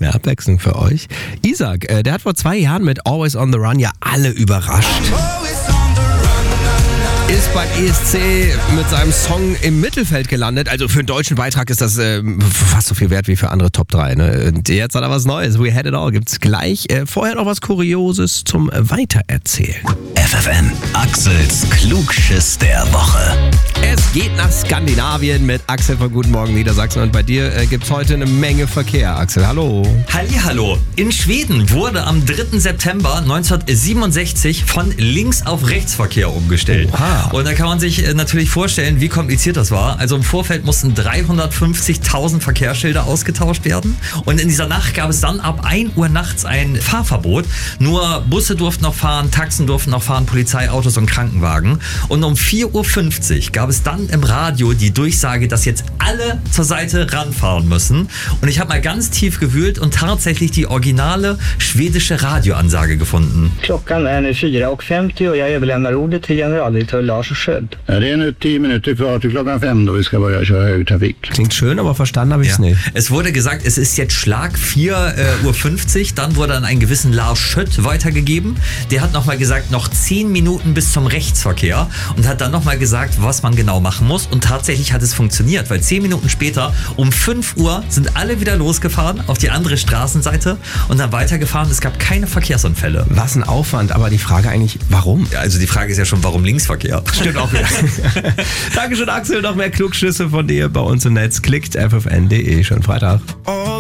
Mehr Abwechslung für euch. Isaac, der hat vor 2 Jahren mit Always on the Run ja alle überrascht. Ist beim ESC mit seinem Song im Mittelfeld gelandet. Also für einen deutschen Beitrag ist das fast so viel wert wie für andere Top 3. Ne? Und jetzt hat er was Neues. We Had It All gibt's gleich. Vorher noch was Kurioses zum Weitererzählen. FFN, Axels Klugschiss der Woche. Es geht nach Skandinavien mit Axel von Guten Morgen Niedersachsen. Und bei dir gibt's heute eine Menge Verkehr. Axel, hallo. Hallihallo. In Schweden wurde am 3. September 1967 von Links- auf Rechtsverkehr umgestellt. Oha. Und da kann man sich natürlich vorstellen, wie kompliziert das war. Also im Vorfeld mussten 350.000 Verkehrsschilder ausgetauscht werden. Und in dieser Nacht gab es dann ab 1 Uhr nachts ein Fahrverbot. Nur Busse durften noch fahren, Taxen durften noch fahren, Polizeiautos und Krankenwagen. Und um 4.50 Uhr gab es dann im Radio die Durchsage, dass jetzt alle zur Seite ranfahren müssen. Und ich habe mal ganz tief gewühlt und tatsächlich die originale schwedische Radioansage gefunden. Klockan är nu 4:50 och jag överlämnar ordet till generaldirektör Lars Sköld. Ja, det är nu 10 minuter kvar till klockan 5 då vi ska börja köra högtrafik. Klingt schön, aber verstanden habe ich es nicht. Es wurde gesagt, es ist jetzt Schlag 4:50 Uhr. Dann wurde an einen gewissen Lars Schött weitergegeben. Der hat nochmal gesagt, noch 10 Minuten bis zum Rechtsverkehr und hat dann nochmal gesagt, was man genau machen muss. Und tatsächlich hat es funktioniert, weil 10 Minuten später um 5 Uhr sind alle wieder losgefahren auf die andere Straßenseite und dann weitergefahren. Es gab keine Verkehrsunfälle. Was ein Aufwand, aber die Frage eigentlich, warum? Also die Frage ist ja schon, warum Linksverkehr? Stimmt auch wieder. Dankeschön, Axel. Noch mehr Klugschüsse von dir bei uns im Netz. Klickt ffn.de. Schönen Freitag.